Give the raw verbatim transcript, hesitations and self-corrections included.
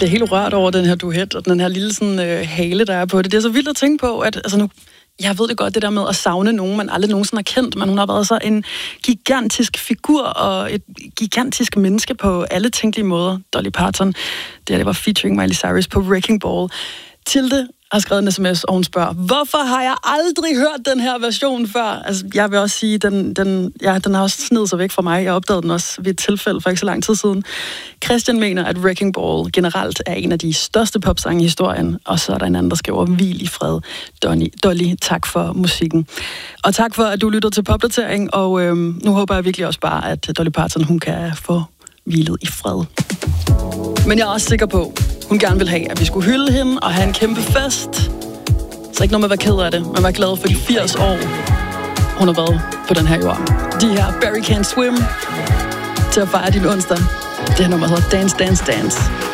bliver helt rørt over den her duet, og den her lille sådan, øh, hale, der er på det. Det er så vildt at tænke på, at altså nu, jeg ved det godt, det der med at savne nogen, man aldrig nogensinde har kendt, men hun har været så en gigantisk figur og et gigantisk menneske på alle tænkelige måder. Dolly Parton, det her, det var featuring Miley Cyrus på Wrecking Ball. Tilde har skrevet en sms, og hun spørger, hvorfor har jeg aldrig hørt den her version før? Altså, jeg vil også sige, den, den, ja, den har også snedet sig væk fra mig. Jeg opdagede den også ved et tilfælde for ikke så lang tid siden. Christian mener, at Wrecking Ball generelt er en af de største popsange i historien, og så er der en anden, der skriver, hvil i fred. Donny, Dolly, tak for musikken. Og tak for, at du lyttede til Popdatering, og øhm, nu håber jeg virkelig også bare, at Dolly Parton, hun kan få hvilet i fred. Men jeg er også sikker på, hun gerne vil have, at vi skulle hylde hende og have en kæmpe fest. Så ikke noget med at være ked af det, men være glad for de firs år, hun har været på den her jord. De her Barry Can't Swim til at fejre din onsdag. Det her nummer hedder Dance, Dance, Dance.